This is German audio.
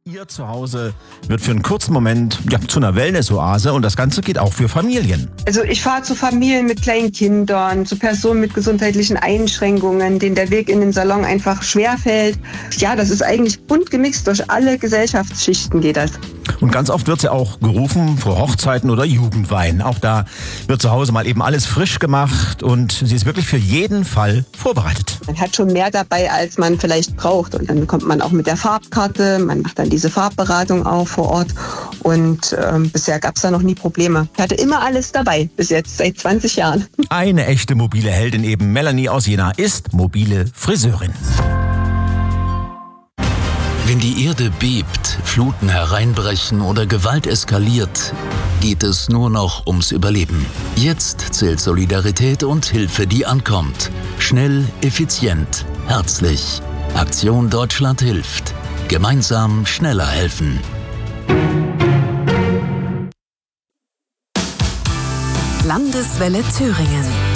Ihr Zuhause wird für einen kurzen Moment zu einer Wellness-Oase und das Ganze geht auch für Familien. Also ich fahre zu Familien mit kleinen Kindern, zu Personen mit gesundheitlichen Einschränkungen, denen der Weg in den Salon einfach schwerfällt. Ja, das ist eigentlich bunt gemixt, durch alle Gesellschaftsschichten geht das. Und ganz oft wird sie auch gerufen vor Hochzeiten oder Jugendweihen. Auch da wird zu Hause mal eben alles frisch gemacht und sie ist wirklich für jeden Fall vorbereitet. Man hat schon mehr dabei, als man vielleicht braucht. Und dann kommt man auch mit der Farbkarte, man macht dann diese Farbberatung auch vor Ort. Und bisher gab es da noch nie Probleme. Ich hatte immer alles dabei, bis jetzt, seit 20 Jahren. Eine echte mobile Heldin eben. Melanie aus Jena ist mobile Friseurin. Wenn die Erde bebt, Fluten hereinbrechen oder Gewalt eskaliert, geht es nur noch ums Überleben. Jetzt zählt Solidarität und Hilfe, die ankommt. Schnell, effizient, herzlich. Aktion Deutschland hilft. Gemeinsam schneller helfen. Landeswelle Thüringen.